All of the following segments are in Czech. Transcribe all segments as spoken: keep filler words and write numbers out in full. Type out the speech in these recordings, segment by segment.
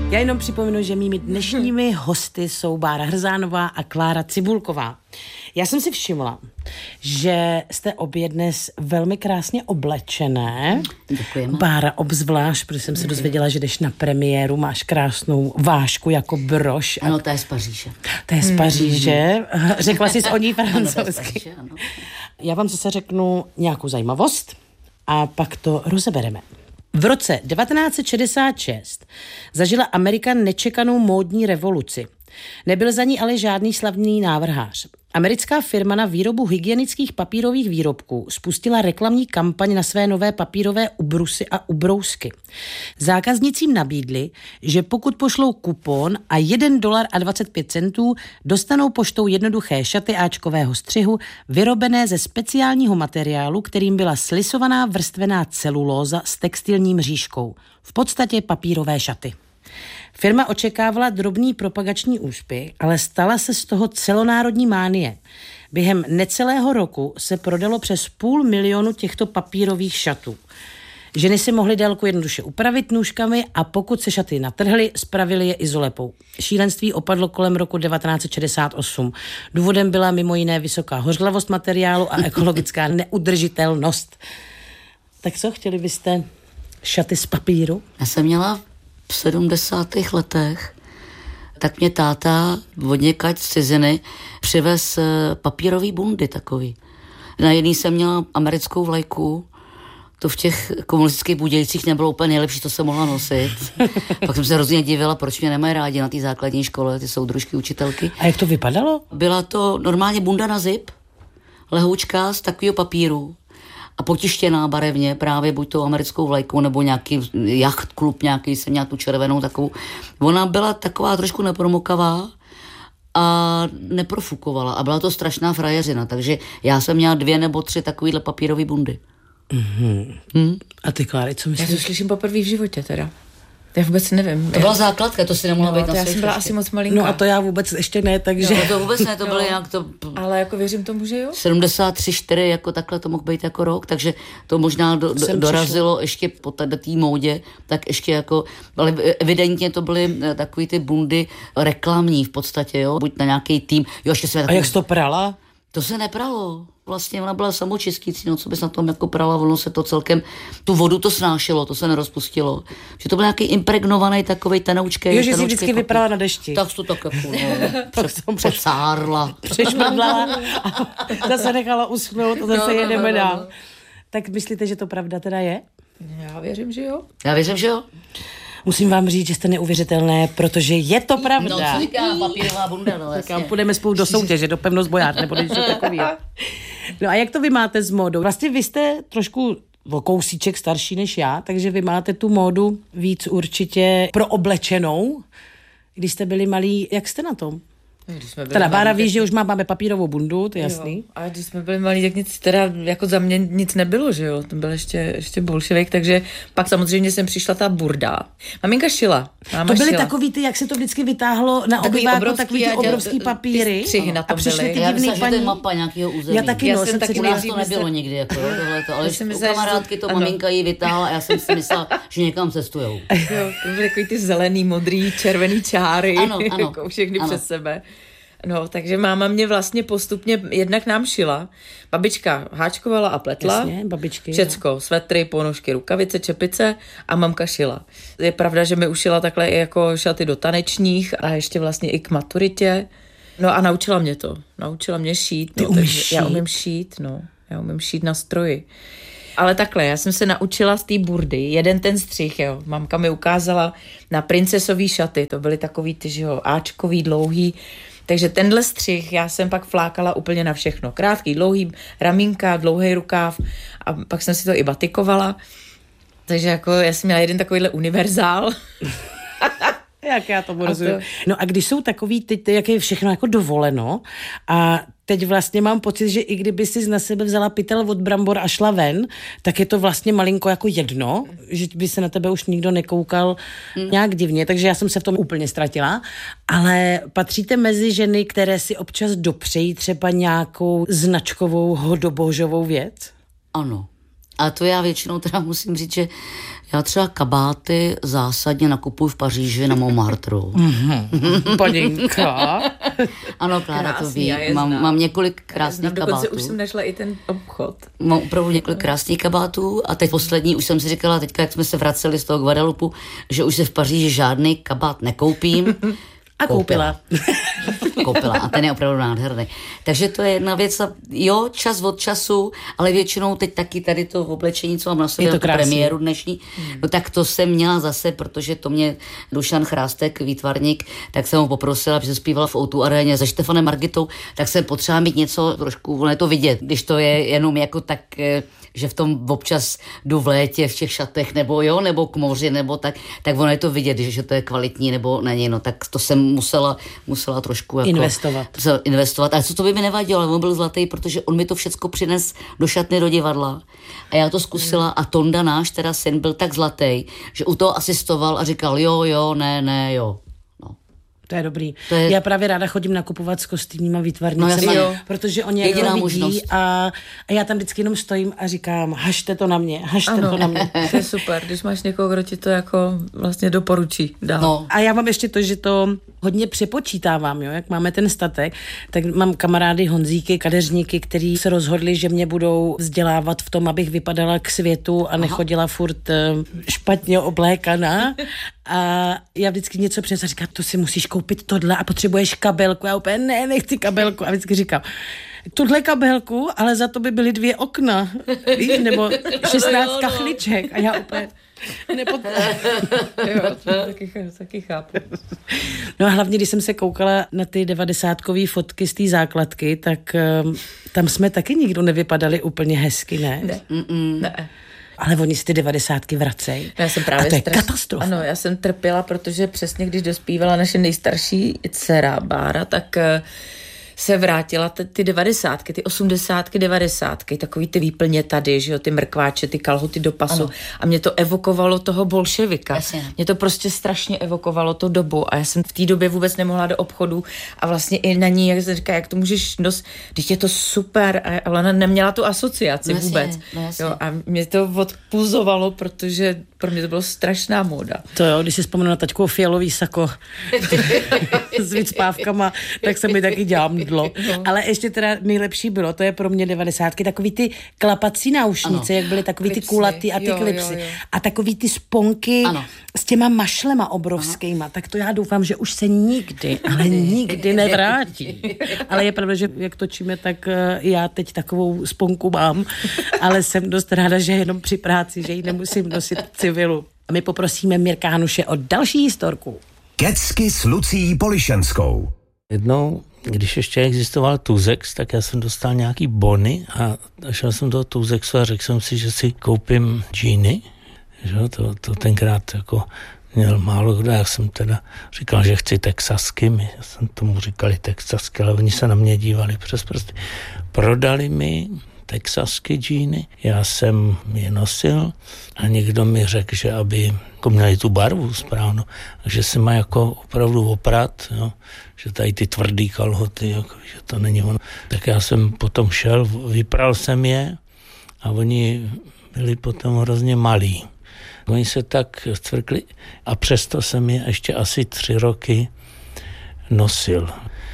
Já jenom připomenu, že mými dnešními hosty jsou Bára Hrzánová a Klára Cibulková. Já jsem si všimla, že jste obě dnes velmi krásně oblečené. Děkujeme. Bára obzvlášť, protože jsem se dozvěděla, že jdeš na premiéru, máš krásnou vášku jako brož. Ano, ta je z Paříže. Ta je z Paříže. Řekla jsi o ní francouzsky. Ano, Já vám zase řeknu nějakou zajímavost a pak to rozebereme. V roce devatenáct set šedesát šest zažila Amerika nečekanou módní revoluci. Nebyl za ní ale žádný slavný návrhář. Americká firma na výrobu hygienických papírových výrobků spustila reklamní kampaň na své nové papírové ubrusy a ubrousky. Zákaznicím nabídli, že pokud pošlou kupon a jeden dolar a dvacet pět centů, dostanou poštou jednoduché šaty áčkového střihu, vyrobené ze speciálního materiálu, kterým byla slisovaná vrstvená celulóza s textilní mřížkou. V podstatě papírové šaty. Firma očekávala drobný propagační úspěch, ale stala se z toho celonárodní mánie. Během necelého roku se prodalo přes půl milionu těchto papírových šatů. Ženy si mohly délku jednoduše upravit nůžkami a pokud se šaty natrhly, spravili je izolepou. Šílenství opadlo kolem roku devatenáct set šedesát osm. Důvodem byla mimo jiné vysoká hořlavost materiálu a ekologická neudržitelnost. Tak co, chtěli byste šaty z papíru? Já jsem měla v sedmdesátých letech, tak mě táta odněkať z ciziny přivez papírový bundy takový. Na jedný jsem měla americkou vlajku, to v těch komunistických Budějcích nebylo úplně nejlepší, to jsem mohla nosit. Pak jsem se hrozně divila, proč mě nemají rádi na té základní škole, ty soudružky, učitelky. A jak to vypadalo? Byla to normálně bunda na zip, lehoučka z takového papíru a potištěná barevně, právě buď tou americkou vlajkou, nebo nějaký jacht klub nějaký, jsem měla tu červenou takovou. Ona byla taková trošku nepromokavá a neprofukovala a byla to strašná frajeřina, takže já jsem měla dvě nebo tři takovýhle papírové bundy. Mm-hmm. Hmm? A ty, Kláry, co myslíš? Já to slyším poprvé v životě teda. Já vůbec nevím. To byla základka, to si nemohla no, být na já světě. jsem byla asi moc malinká. No a to já vůbec ještě ne, takže... No, to vůbec ne, to bylo no, nějak to... Ale jako věřím tomu, že jo? sedmdesát tři čtyři jako takhle to mohl být jako rok, takže to možná do, do, dorazilo přišel. Ještě po té módě, tak ještě jako, ale evidentně to byly takový ty bundy reklamní v podstatě, jo, buď na nějaký tým. Jo, ještě jsme takový... A jak jsi to prala? To se nepralo. Vlastně ona byla samočistící, no co bys na tom jako prala, ono se to celkem, tu vodu to snášelo, to se nerozpustilo. Že to byl nějaký impregnovaný takovej tenoučkej. Jo, že jsi vždycky vyprala na dešti. Tak to tak jako, no, před, přecárla. Přešmadlala a zase nechala uschnout a zase no, no, jedeme no, dál. no. Tak myslíte, že to pravda teda je? Já věřím, že jo. Já věřím, že jo. Musím vám říct, že jste neuvěřitelné, protože je to pravda. No, co říkám, papírová bunda, no jasně. Tak půjdeme spolu do soutěže, do Pevnost Bojár, nebo něco takový. No a jak to vy máte s módou? Vlastně vy jste trošku o kousíček starší než já, takže vy máte tu módu víc určitě pro oblečenou. Když jste byli malí, jak jste na tom? Teda Bára ví, že už má, máme papírovou bundu, to je jasný. Jo, a když jsme byli malí, tak nic, teda jako za mě nic nebylo, že jo, to byl ještě, ještě bolševik, takže pak samozřejmě jsem přišla ta burda. Maminka šila. Máma to byly šila. takový ty, jak se to vždycky vytáhlo na Takový obyváku, obrovský, takový ty obrovský papíry. Ty střihy na tom a přišly byly. ty Já divný myslím, že to je mapa nějakého území. Já taky, já no, jsem jsem taky si U nás říkala, to nebylo nikdy, jako jo, tohleto, ale jsem u myslela, kamarádky to ano. maminka jí vytáhla a já jsem si myslela, že někam cestujou. Jo, to byly takový ty zelený, modrý, červený čáry, Ano, ano, jako všechny ano. přes sebe. No, takže máma mě vlastně postupně jednak nám šila. Babička háčkovala a pletla. Jasně, babičky. Všecko, no. Svetry, ponožky, rukavice, čepice a mamka šila. Je pravda, že mi ušila takhle i jako šaty do tanečních a ještě vlastně i k maturitě. No a naučila mě to. Naučila mě šít. Ty no, umíš takže šít? Já umím šít, no. Já umím šít na stroji. Ale takhle, já jsem se naučila z té burdy, jeden ten střih, jo. Mamka mi ukázala na princesový šaty, to byly takový ty, že jo, áčkový, dlouhý. Takže tenhle střih já jsem pak flákala úplně na všechno. Krátký, dlouhý, ramínka, dlouhý rukáv a pak jsem si to i batikovala. Takže jako já jsem měla jeden takovýhle univerzál. Jak já to budu to... No a když jsou takový, teď jak je všechno jako dovoleno a teď vlastně mám pocit, že i kdyby si na sebe vzala pytel od brambor a šla ven, tak je to vlastně malinko jako jedno, že by se na tebe už nikdo nekoukal hmm. nějak divně, takže já jsem se v tom úplně ztratila, ale patříte mezi ženy, které si občas dopřejí třeba nějakou značkovou hodobožovou věc? Ano. A to já většinou teda musím říct, že já třeba kabáty zásadně nakupuju v Paříži na Montmartru. Mm-hmm. Paninka. Ano, Klára to ví. Krásný, mám, mám několik krásných kabátů. Dokonce už jsem našla i ten obchod. Mám opravdu několik krásných kabátů a teď poslední, už jsem si říkala, teďka jak jsme se vraceli z toho Guadalupu, že už se v Paříži žádný kabát nekoupím. A koupila. Koupila. A ten je opravdu nádherný. Takže to je jedna věc. Jo, čas od času, ale většinou teď taky tady to oblečení, co mám na sobě, jako premiéru dnešní, hmm. no tak to jsem měla zase, protože to mě Dušan Chrástek, výtvarník, tak jsem ho poprosila, aby se zpívala v O dva aréně se Štefanem Margitou, tak jsem potřeba mít něco trošku, ono je to vidět, když to je jenom jako tak, že v tom občas jdu v létě v těch šatech, nebo jo, nebo k moři, nebo tak, tak ono je to vidět, že to je kvalitní, nebo není, no tak to jsem musela, musela trošku jako investovat. investovat. A co to by mi nevadilo, on byl zlatý, protože on mi to všecko přines do šatny, do divadla. A já to zkusila a Tonda náš, teda syn, byl tak zlatý, že u toho asistoval a říkal jo, jo, ne, ne, jo. To je dobrý. To je... Já právě ráda chodím nakupovat s kostýmníma výtvarnicema, no, protože oni jak ho vidí a, a já tam vždycky jenom stojím a říkám, hažte to na mě, hažte ano, to na mě. To je super, když máš někoho, kdo ti to jako vlastně doporučí dál. No. A já mám ještě to, že to hodně přepočítávám, jo, jak máme ten statek, tak mám kamarády Honzíky, kadeřníky, kteří se rozhodli, že mě budou vzdělávat v tom, abych vypadala k světu a nechodila Aha. furt špatně oblékaná. A já vždycky něco přes a říkám, to si musíš koupit tohle a potřebuješ kabelku. Já úplně, ne, nechci kabelku. A vždycky říkám, tuhle kabelku, ale za to by byly dvě okna, víš, nebo šestnáct kachliček. A já úplně nepod... Jo, to taky, taky chápu. No a hlavně, když jsem se koukala na ty devadesátkový fotky z té základky, tak um, tam jsme taky nikdo nevypadali úplně hezky, ne? Ne. ne. Ale oni si ty devadesátky vracejí. Já jsem právě a to je straš... katastrofa. Ano, já jsem trpěla, protože přesně když dospívala naše nejstarší dcera Bára, tak se vrátila t- ty devadesátky, ty osmdesátky, devadesátky, takový ty výplně tady, že jo, ty mrkváče, ty kalhoty do pasu. Ano. A mě to evokovalo toho bolševika. Jasně. Mě to prostě strašně evokovalo tu dobu a já jsem v té době vůbec nemohla do obchodu a vlastně i na ní, jak se říká, jak to můžeš nos, když je to super a ona neměla tu asociaci no vůbec. No jo, a mě to odpuzovalo, protože pro mě to bylo strašná móda. To jo, když si vzpomenu na taťkou fialový sako s vycpávkama, tak se mi taky dělám. No. Ale ještě teda nejlepší bylo, to je pro mě devadesátky, takový ty klapací náušnice, ano. jak byly takový klipsy. Ty kulatý a ty jo, klipsy. Jo, jo. A takový ty sponky ano. s těma mašlema obrovskýma, ano. tak to já doufám, že už se nikdy, ale nikdy nevrátí. Ale je pravda, že jak točíme, tak já teď takovou sponku mám, ale jsem dost ráda, že jenom při práci, že ji nemusím nosit v civilu. A my poprosíme Mirka Hanuše o další historku. Kecky s Lucí Polišenskou. Jednou, když ještě existoval Tuzex, tak já jsem dostal nějaký bony a šel jsem do Tuzexu a řekl jsem si, že si koupím džíny. Že? To, to tenkrát jako měl málo kdo, já jsem teda říkal, že chci texasky, my jsem tomu říkali texasky, ale oni se na mě dívali přes prsty. Prodali mi texasky džíny, já jsem je nosil a někdo mi řekl, že aby jako měli tu barvu správnou, že se má jako opravdu oprat, jo, že tady ty tvrdý kalhoty, jako, že to není ono. Tak já jsem potom šel, vypral jsem je a oni byli potom hrozně malí. Oni se tak cvrkli a přesto jsem je ještě asi tři roky nosil.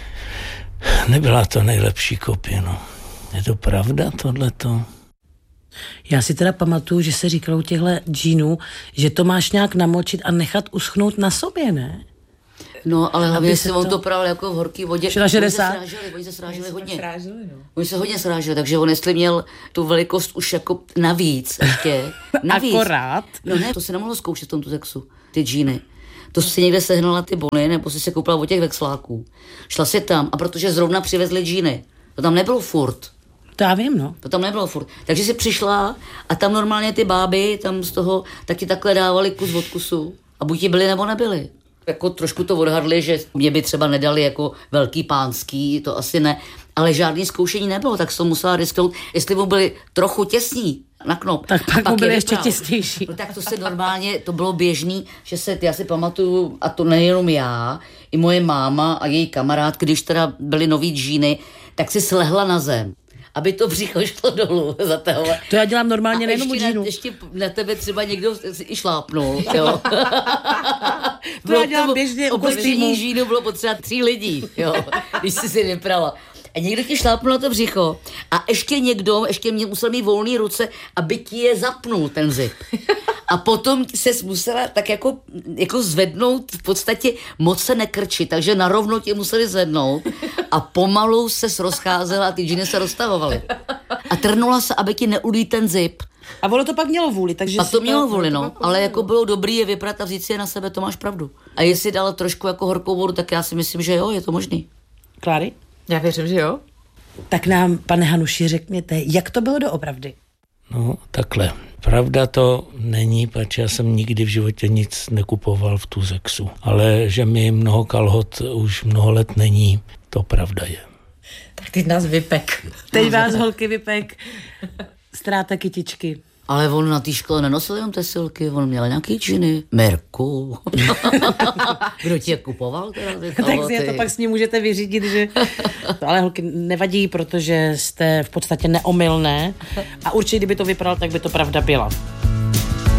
Nebyla to nejlepší kopie, no. Je to pravda, tohleto? Já si teda pamatuju, že se říkalo u těchto džínů, že to máš nějak namočit a nechat uschnout na sobě, ne? No, ale hlavně si on to pral jako v horký vodě. Na šedesát? Oni se sráželi, oni se sráželi oni hodně. Sráželi, no. Oni se hodně sráželi, takže on jestli měl tu velikost už jako navíc ještě. Navíc. Akorát. No ne, to si nemohlo zkoušet v tom Tuzexu, ty džíny. To si někde sehnala ty bony, nebo si se koupila od těch vexláků. Šla si tam a protože zrovna přivezli džíny, to tam nebylo furt. To já vím, no. To tam nebylo furt. Takže si přišla a tam normálně ty báby tam z toho taky takhle dávali kus od kusu. A buď ti byli, nebo nebyli. Jako trošku to odhadli, že mě by třeba nedali jako velký pánský, to asi ne. Ale žádný zkoušení nebylo, tak jsem musela risknout, jestli mu byli trochu těsní na knop. Tak pak, pak mu byli ještě těsnější. No tak to se normálně, to bylo běžný, že se, já si pamatuju, a to nejenom já, i moje máma a její kamarád, když teda byly nový džíny, tak si slehla na zem. aby to břicho šlo dolů za tohle. To já dělám normálně, a nejenom u ještě, džínu. na, ještě na tebe třeba někdo i šlápnul, jo. To já dělám běžně u kostýmů. Žínu bylo potřeba tří lidí, jo, když jsi si vyprala. A někdo ti šlápnul na to břicho a ještě někdo, ještě mě musel mít volný ruce, aby ti je zapnul ten zip. A potom se musela tak jako, jako zvednout, v podstatě moc se nekrčit, takže narovno tě museli zvednout a pomalu se rozcházela a ty džiny se roztahovaly. A trnula se, aby ti neulí ten zip. A ono to pak mělo vůli, takže... A to mělo vůli, no, ale jako bylo dobrý je vyprat a vzít si je na sebe, to máš pravdu. A jestli dala trošku jako horkou vodu, tak já si myslím, že jo, je to možný. Kláry? Já věřím, že jo. Tak nám, pane Hanuši, řekněte, jak to bylo doopravdy? No, takhle. Pravda to není, protože já jsem nikdy v životě nic nekupoval v Tuzexu. Ale že mi mnoho kalhot už mnoho let není, to pravda je. Tak teď nás vypek. Teď vás holky vypek. Ztráta kytičky. Ale on na té škole nenosil jenom tesilky, on měl nějaký džiny. Merku. Kdo ti je kupoval teda ty Tak si je to pak s ním můžete vyřídit, že... Ale holky nevadí, protože jste v podstatě neomylné a určitě, kdyby to vypadalo, tak by to pravda byla.